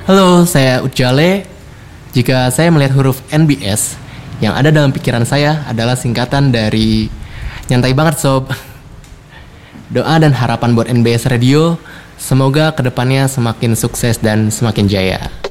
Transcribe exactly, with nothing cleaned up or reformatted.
Halo, saya Ucale. Jika saya melihat huruf N B S, yang ada dalam pikiran saya adalah singkatan dari nyantai banget sob. Doa dan harapan buat N B S Radio, semoga kedepannya semakin sukses dan semakin jaya.